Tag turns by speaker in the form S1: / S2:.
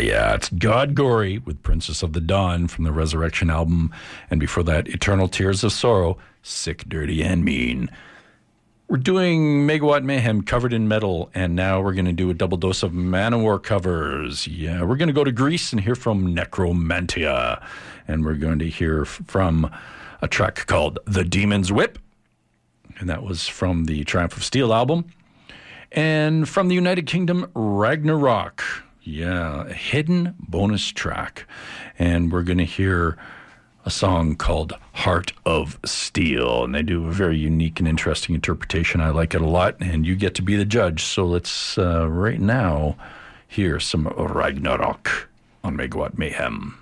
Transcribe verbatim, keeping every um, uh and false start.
S1: yeah, it's God Gory with Princess of the Dawn from the Resurrection album. And before that, Eternal Tears of Sorrow, Sick, Dirty, and Mean. We're doing Megawatt Mayhem covered in metal, and now we're going to do a double dose of Manowar covers. Yeah, we're going to go to Greece and hear from Necromantia. And we're going to hear from a track called The Demon's Whip. And that was from the Triumph of Steel album. And from the United Kingdom, Ragnarok. Yeah, a hidden bonus track. And we're going to hear a song called Heart of Steel. And they do a very unique and interesting interpretation. I like it a lot, and you get to be the judge. So let's, uh, right now, hear some Ragnarok on Megawatt Mayhem.